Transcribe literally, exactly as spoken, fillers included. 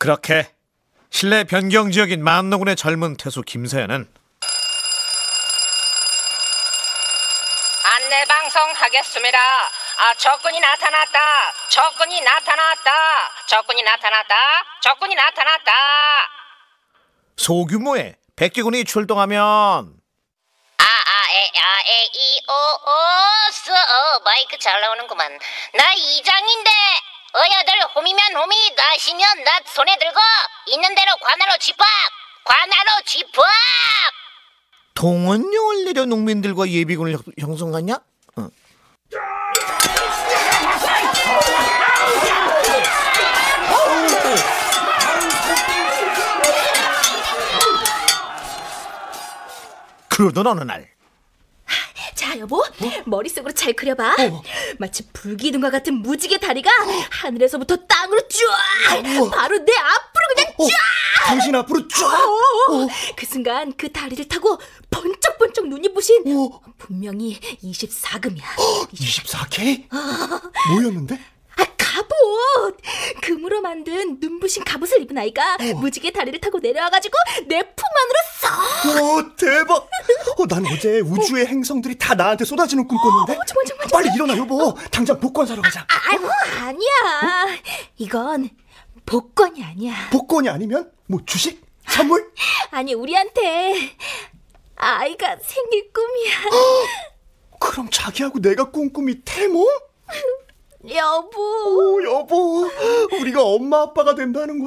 그렇게 신라 변경 지역인 만노군의 젊은 태수 김서연은 안내 방송하겠습니다. 아, 적군이 나타났다. 적군이 나타났다. 적군이 나타났다. 적군이 나타났다. 소규모의 백기군이 출동하면 아, 아, 에, 아, 에, 이, 오, 오, 스, 어, 마이크 잘 나오는구만. 나 이장인데, 어여들 홈이면 홈이, 나시면 나 손에 들고, 있는 대로 관하로 집합! 관하로 집합! 동원령을 내려 농민들과 예비군을 형- 형성하냐? 어. 그러던 어느 날 자 여보, 머릿속으로 잘 그려봐. 마치 불기둥과 같은 무지개 다리가 하늘에서부터 땅으로 쫙, 바로 내 앞으로 그냥 쫙. 당신 앞으로 쫙. 어, 그 순간 그 다리를 타고 번쩍번쩍 눈이 부신 오. 분명히 이십사 금이야. 이십사 케이? 뭐였는데? 아, 갑옷! 금으로 만든 눈부신 갑옷을 입은 아이가 무지개 다리를 타고 내려와가지고 내 품 안으로 쏙! 오, 대박! 어, 난 어제 우주의 행성들이 다 나한테 쏟아지는 꿈 꿨는데. 어, 정말, 정말, 빨리 일어나 여보. 당장 복권 사러 가자. 아이고, 아니야. 이건 복권이 아니야. 복권이 아니면 뭐 주식? 선물? 아니, 우리한테 아이가 생길 꿈이야. 그럼 자기하고 내가 꾼 꿈이 태몽? 여보. 오, 여보. 우리가 엄마 아빠가 된다는 거야.